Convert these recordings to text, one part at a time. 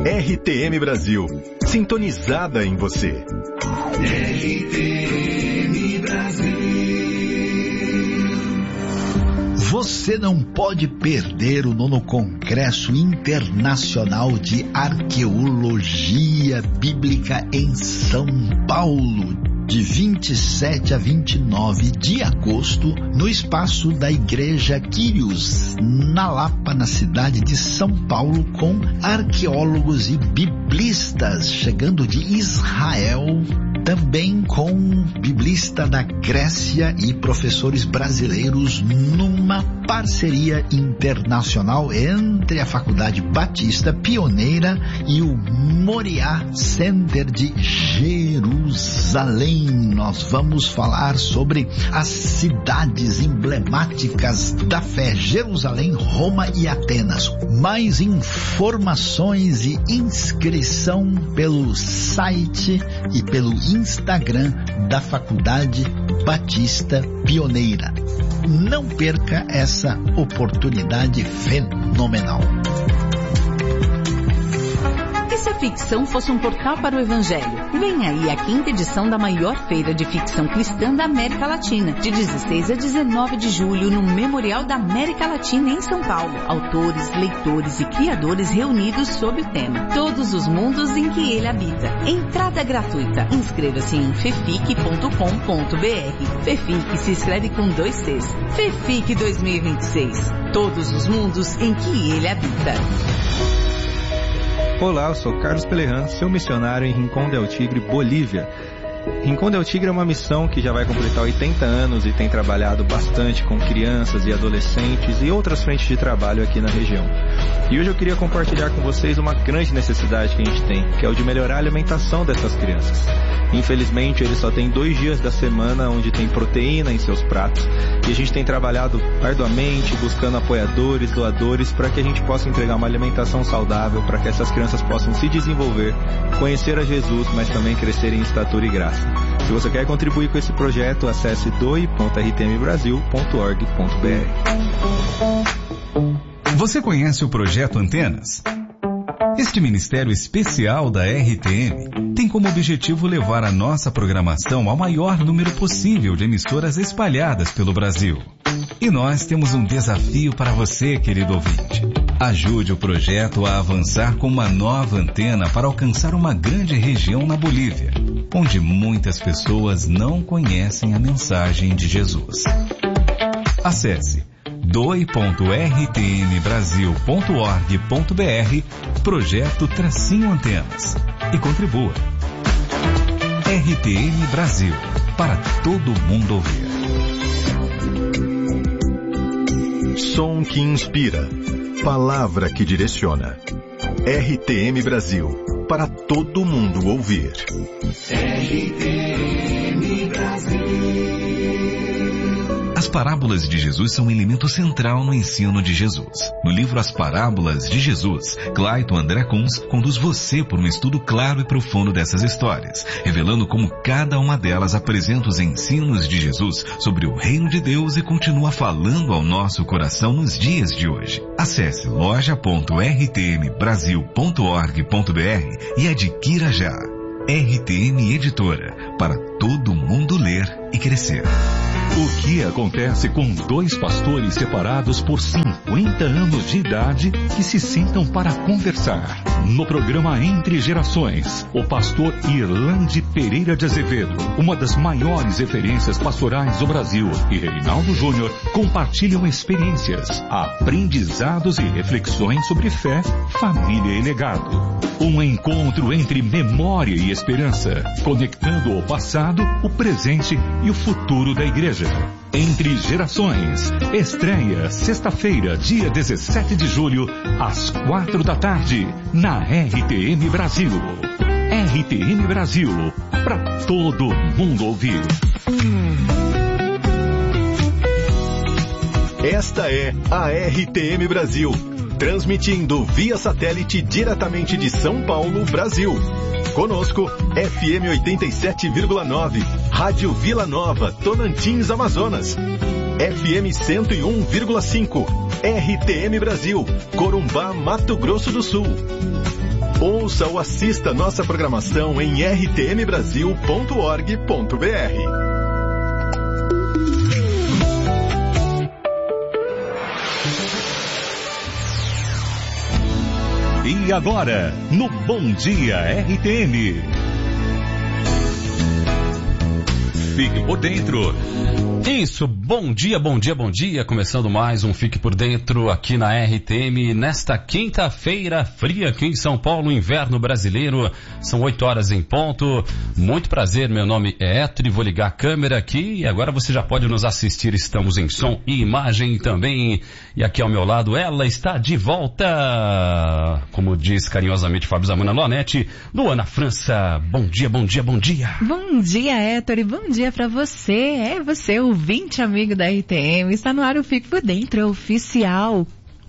RTM Brasil, sintonizada em você. RTM Brasil. Você não pode perder o 9º Congresso Internacional de Arqueologia Bíblica em São Paulo, de 27 a 29 de agosto, no espaço da Igreja Quírios, na Lapa, na cidade de São Paulo, com arqueólogos e biblistas chegando de Israel, também com biblista da Grécia e professores brasileiros, numa parceria internacional entre a Faculdade Batista Pioneira e o Moriá Center de Jerusalém. Nós vamos falar sobre as cidades emblemáticas da fé: Jerusalém, Roma e Atenas. Mais informações e inscrição pelo site e pelo Instagram da Faculdade Batista Pioneira. Não perca essa oportunidade fenomenal. E se a ficção fosse um portal para o Evangelho? Vem aí a 5ª edição da maior feira de ficção cristã da América Latina, de 16 a 19 de julho, no Memorial da América Latina, em São Paulo. Autores, leitores e criadores reunidos sob o tema Todos os Mundos em que Ele Habita. Entrada gratuita. Inscreva-se em fefic.com.br. Fefic se escreve com 2 Cs. Fefic 2026. Todos os mundos em que Ele habita. Olá, eu sou Carlos Pelerran, seu missionário em Rincón del Tigre, Bolívia. Rincón del Tigre é uma missão que já vai completar 80 anos e tem trabalhado bastante com crianças e adolescentes e outras frentes de trabalho aqui na região. E hoje eu queria compartilhar com vocês uma grande necessidade que a gente tem, que é o de melhorar a alimentação dessas crianças. Infelizmente, eles só têm 2 dias da semana onde tem proteína em seus pratos, e a gente tem trabalhado arduamente, buscando apoiadores, doadores, para que a gente possa entregar uma alimentação saudável, para que essas crianças possam se desenvolver, conhecer a Jesus, mas também crescer em estatura e graça. Se você quer contribuir com esse projeto, acesse doe.rtmbrasil.org.br. Você conhece o Projeto Antenas? Este ministério especial da RTM tem como objetivo levar a nossa programação ao maior número possível de emissoras espalhadas pelo Brasil. E nós temos um desafio para você, querido ouvinte. Ajude o projeto a avançar com uma nova antena para alcançar uma grande região na Bolívia, onde muitas pessoas não conhecem a mensagem de Jesus. Acesse doe.rtmbrasil.org.br Projeto-Antenas e contribua. RTM Brasil, para todo mundo ouvir. Som que inspira, palavra que direciona. RTM Brasil, para todo mundo ouvir. RTM Brasil. As parábolas de Jesus são um elemento central no ensino de Jesus. No livro As Parábolas de Jesus, Clayton André Kunz conduz você por um estudo claro e profundo dessas histórias, revelando como cada uma delas apresenta os ensinos de Jesus sobre o reino de Deus e continua falando ao nosso coração nos dias de hoje. Acesse loja.rtmbrasil.org.br e adquira já. RTM Editora, para todo mundo ler e crescer. O que acontece com 2 pastores separados por 50 anos de idade que se sentam para conversar? No programa Entre Gerações, o pastor Irlande Pereira de Azevedo, uma das maiores referências pastorais do Brasil, e Reinaldo Júnior compartilham experiências, aprendizados e reflexões sobre fé, família e legado. Um encontro entre memória e esperança, conectando o passado, o presente e o futuro da igreja. Entre Gerações, estreia sexta-feira, dia 17 de julho, às 4 da tarde, na RTM Brasil. RTM Brasil, para todo mundo ouvir. Esta é a RTM Brasil, transmitindo via satélite diretamente de São Paulo, Brasil. Conosco, FM 87,9, Rádio Vila Nova, Tonantins, Amazonas. FM 101,5, RTM Brasil, Corumbá, Mato Grosso do Sul. Ouça ou assista nossa programação em rtmbrasil.org.br. E agora, no Bom Dia RTM. Fique por dentro. Isso, bom dia, bom dia, bom dia. Começando mais um Fique por Dentro aqui na RTM, nesta quinta-feira fria aqui em São Paulo, inverno brasileiro. São 8 horas em ponto. Muito prazer, meu nome é Héctor e vou ligar a câmera aqui e agora você já pode nos assistir. Estamos em som e imagem também. E aqui ao meu lado, ela está de volta. Como diz carinhosamente Fábio Zamana Lonete, Luana França. Bom dia, bom dia, bom dia. Bom dia, Héctor, e bom dia pra você. É você, ouvinte amigo da RTM. Está no ar o Fique por Dentro, é oficial.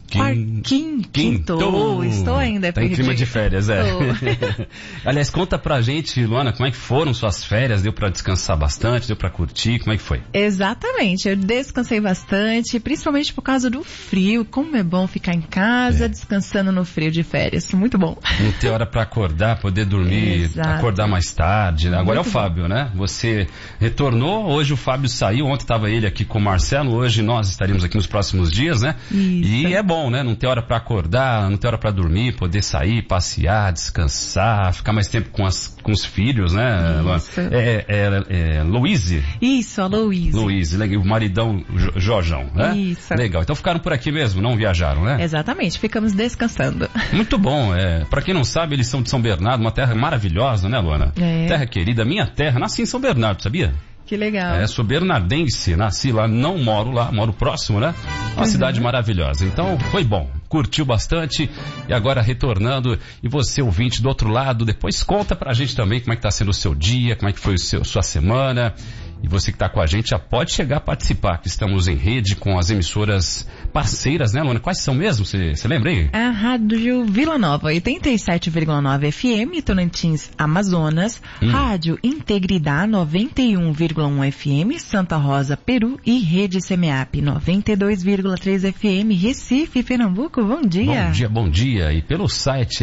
Quintou. Estou ainda tá em clima de férias, é. Aliás, conta pra gente, Luana, como é que foram suas férias? Deu pra descansar bastante? Deu pra curtir? Como é que foi? Exatamente, eu descansei bastante, principalmente por causa do frio. Como é bom ficar em casa, descansando no frio de férias. Muito bom. Não ter hora pra acordar, poder dormir, Exato. Acordar mais tarde, né? Agora Muito é o Fábio, né? Você retornou, hoje o Fábio saiu, ontem estava ele aqui com o Marcelo, hoje nós estaremos aqui nos próximos dias, né? Isso. E é bom, né? Não ter hora pra acordar, não ter hora pra dormir, poder sair, passear, descansar, ficar mais tempo com os filhos, né? Isso. Louise? Isso, a Louise. Louise, o maridão Jorjão, né? Isso. Legal, então ficaram por aqui mesmo, não viajaram, né? Exatamente, ficamos descansando. Muito bom, pra quem não sabe, eles são de São Bernardo, uma terra maravilhosa, né, Luana? É. Terra querida, minha terra, nasci em São Bernardo, sabia? Que legal. Sou bernardense, nasci lá, não moro lá, moro próximo, né? Uma cidade maravilhosa. Então, foi bom, curtiu bastante e agora retornando. E você, ouvinte do outro lado, depois conta pra gente também como é que tá sendo o seu dia, como é que foi sua semana. E você que tá com a gente já pode chegar a participar, que estamos em rede com as emissoras parceiras, né, Luana? Quais são mesmo? Você lembra aí? A Rádio Vila Nova 87,9 FM, Tocantins, Amazonas. Rádio Integridade 91,1 FM, Santa Rosa, Peru. E Rede CMAP 92,3 FM, Recife, Pernambuco. Bom dia. Bom dia, bom dia. E pelo site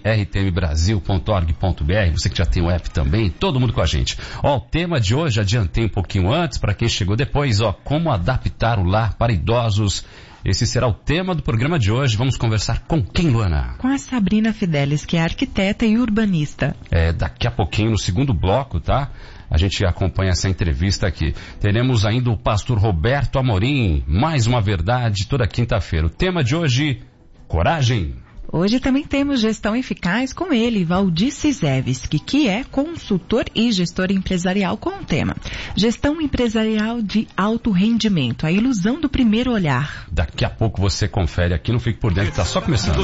rtmbrasil.org.br, você que já tem o app também, todo mundo com a gente. Ó, o tema de hoje, adiantei um pouquinho antes, para quem chegou depois, ó, como adaptar o lar para idosos. Esse será o tema do programa de hoje. Vamos conversar com quem, Luana? Com a Sabrina Fidelis, que é arquiteta e urbanista. Daqui a pouquinho, no segundo bloco, tá? A gente acompanha essa entrevista aqui. Teremos ainda o pastor Roberto Amorim, mais uma verdade, toda quinta-feira. O tema de hoje, coragem. Hoje também temos gestão eficaz com ele, Valdir Cizevski, que é consultor e gestor empresarial com o tema Gestão Empresarial de Alto Rendimento, a ilusão do primeiro olhar. Daqui a pouco você confere aqui no Fique por Dentro, tá só começando.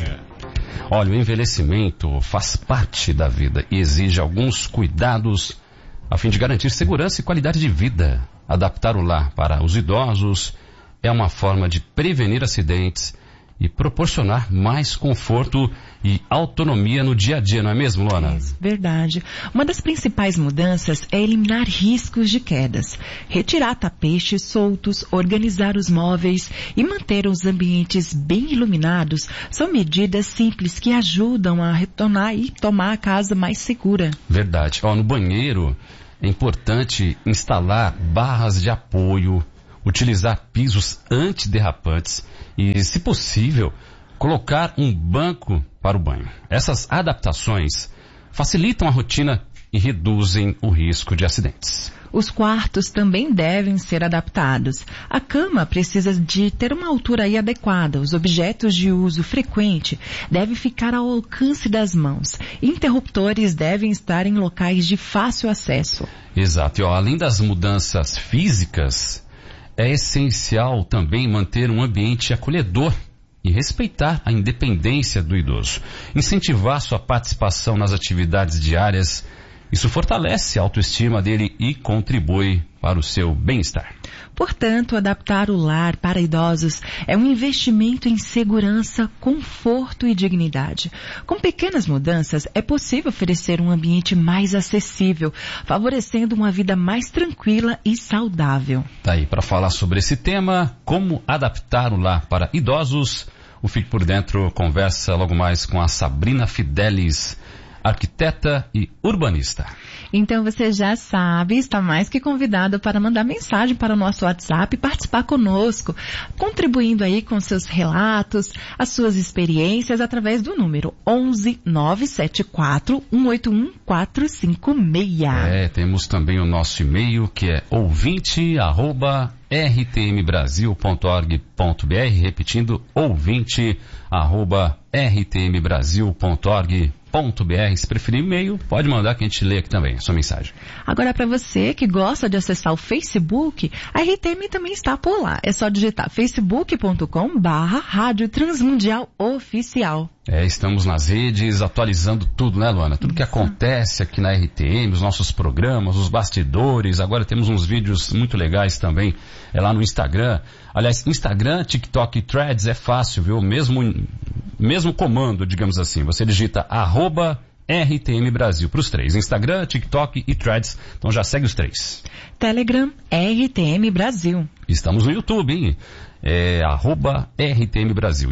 Olha, o envelhecimento faz parte da vida e exige alguns cuidados a fim de garantir segurança e qualidade de vida. Adaptar o lar para os idosos é uma forma de prevenir acidentes e proporcionar mais conforto e autonomia no dia a dia, não é mesmo, Luana? É verdade. Uma das principais mudanças é eliminar riscos de quedas, retirar tapetes soltos, organizar os móveis e manter os ambientes bem iluminados. São medidas simples que ajudam a retornar e tomar a casa mais segura. Verdade. No banheiro é importante instalar barras de apoio, utilizar pisos antiderrapantes e, se possível, colocar um banco para o banho. Essas adaptações facilitam a rotina e reduzem o risco de acidentes. Os quartos também devem ser adaptados. A cama precisa de ter uma altura adequada. Os objetos de uso frequente devem ficar ao alcance das mãos. Interruptores devem estar em locais de fácil acesso. Exato. E além das mudanças físicas, é essencial também manter um ambiente acolhedor e respeitar a independência do idoso. Incentivar sua participação nas atividades diárias, isso fortalece a autoestima dele e contribui para o seu bem-estar. Portanto, adaptar o lar para idosos é um investimento em segurança, conforto e dignidade. Com pequenas mudanças, é possível oferecer um ambiente mais acessível, favorecendo uma vida mais tranquila e saudável. Tá aí, para falar sobre esse tema, como adaptar o lar para idosos, O Fique por Dentro conversa logo mais com a Sabrina Fidelis, arquiteta e urbanista. Então você já sabe, está mais que convidado para mandar mensagem para o nosso WhatsApp e participar conosco, contribuindo aí com seus relatos, as suas experiências através do número 11 974 181 456. Temos também o nosso e-mail que é ouvinte@rtmbrasil.org.br, repetindo, ouvinte@rtmbrasil.org.br. Se preferir e-mail, pode mandar que a gente lê aqui também a sua mensagem. Agora, para você que gosta de acessar o Facebook, a RTM também está por lá. É só digitar facebook.com/Rádio Transmundial Oficial. Estamos nas redes, atualizando tudo, né, Luana? Tudo que acontece aqui na RTM, os nossos programas, os bastidores. Agora temos uns vídeos muito legais também lá no Instagram. Aliás, Instagram, TikTok e Threads é fácil, viu? Mesmo comando, digamos assim. Você digita @RTM Brasil para os três. Instagram, TikTok e Threads. Então já segue os três. Telegram, RTM Brasil. Estamos no YouTube, hein? @RTM Brasil,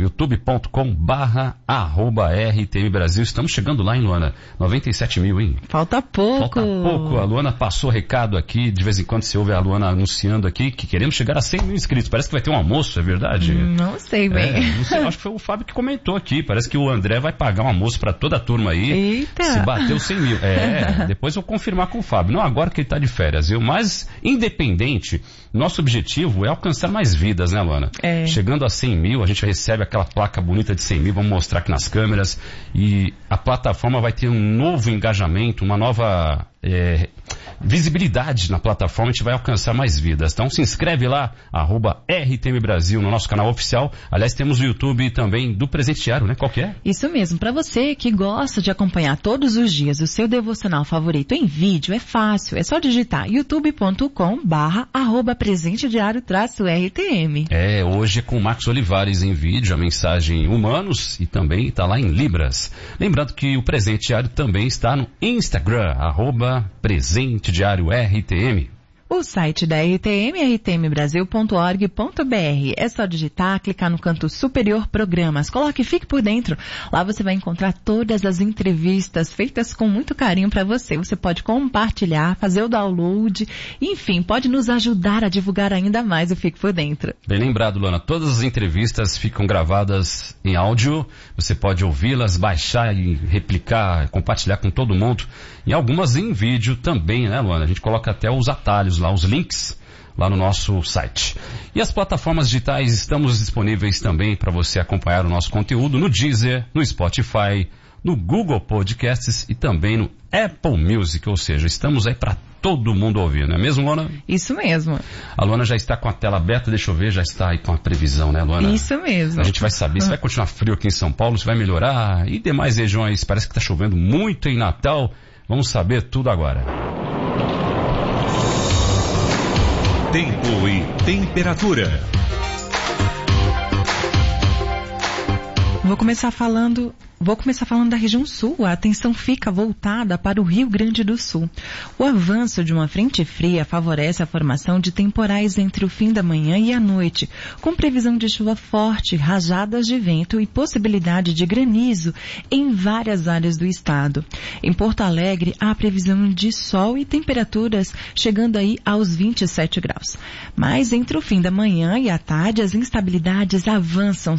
youtube.com/RTM Brasil. Estamos chegando lá, hein, Luana? 97 mil, hein? Falta pouco. A Luana passou recado aqui, de vez em quando se ouve a Luana anunciando aqui que queremos chegar a 100 mil inscritos. Parece que vai ter um almoço, é verdade? Não sei bem. Não sei, acho que foi o Fábio que comentou aqui. Parece que o André vai pagar um almoço para toda a turma aí. Eita. Se bater os 100 mil. Depois eu vou confirmar com o Fábio. Não agora que ele tá de férias, viu? Mas, independente, nosso objetivo é alcançar mais vidas, né, Luana? Chegando a 100 mil, a gente recebe aquela placa bonita de 100 mil, vamos mostrar aqui nas câmeras, e a plataforma vai ter um novo engajamento, uma nova visibilidade na plataforma, a gente vai alcançar mais vidas. Então se inscreve lá, @RTM Brasil, no nosso canal oficial. Aliás, temos o YouTube também do Presente Diário, né? Qual que é? Isso mesmo, para você que gosta de acompanhar todos os dias o seu devocional favorito em vídeo, é fácil, é só digitar youtube.com/Presente Diário-RTM. Hoje é com o Marcos Olivares em vídeo, a mensagem Humanos, e também está lá em Libras. Lembrando que o Presente Diário também está no Instagram, @Presente Diário RTM. O site da RTM é rtmbrasil.org.br. É só digitar, clicar no canto superior Programas. Coloque Fique por Dentro. Lá você vai encontrar todas as entrevistas feitas com muito carinho para você. Você pode compartilhar, fazer o download, enfim, pode nos ajudar a divulgar ainda mais o Fique por Dentro. Bem lembrado, Luana. Todas as entrevistas ficam gravadas em áudio. Você pode ouvi-las, baixar e replicar, compartilhar com todo mundo. E algumas em vídeo também, né, Luana? A gente coloca até os atalhos lá, os links lá no nosso site. E as plataformas digitais, estamos disponíveis também para você acompanhar o nosso conteúdo no Deezer, no Spotify, no Google Podcasts e também no Apple Music, ou seja, estamos aí para todo mundo ouvir, não é mesmo, Luana? Isso mesmo. A Luana já está com a tela aberta, deixa eu ver, já está aí com a previsão, né, Luana? Isso mesmo. A gente vai saber se vai continuar frio aqui em São Paulo, se vai melhorar, e demais regiões, parece que está chovendo muito em Natal. Vamos saber tudo agora. Tempo e temperatura. Vou começar falando da região sul. A atenção fica voltada para o Rio Grande do Sul. O avanço de uma frente fria favorece a formação de temporais entre o fim da manhã e a noite, com previsão de chuva forte, rajadas de vento e possibilidade de granizo em várias áreas do estado. Em Porto Alegre, há previsão de sol e temperaturas chegando aí aos 27 graus. Mas entre o fim da manhã e a tarde, as instabilidades avançam